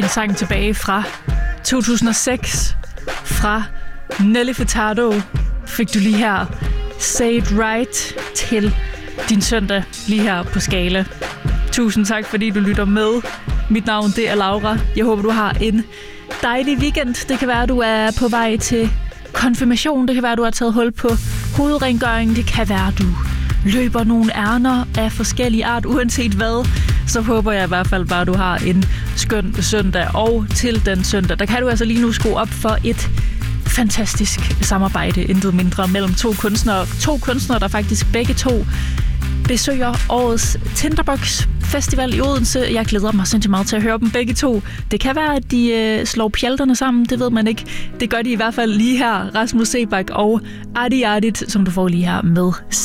en sang tilbage fra 2006 fra Nelly Furtado fik du lige her Say It Right til din søndag lige her på Skala. Tusind tak, fordi du lytter med. Mit navn, det er Laura. Jeg håber, du har en dejlig weekend. Det kan være, du er på vej til konfirmation. Det kan være, du har taget hul på hovedrengøring. Det kan være, du løber nogle ærner af forskellige art. Uanset hvad, så håber jeg i hvert fald bare, du har en skøn søndag. Og til den søndag, der kan du altså lige nu skrue op for et fantastisk samarbejde, intet mindre, mellem to kunstnere. To kunstnere, der faktisk begge to besøger årets Tinderbox Festival i Odense. Jeg glæder mig sindssygt meget til at høre dem begge to. Det kan være, at de slår pjalterne sammen, det ved man ikke. Det gør de i hvert fald lige her. Rasmus Seebach og Adi Adit, som du får lige her med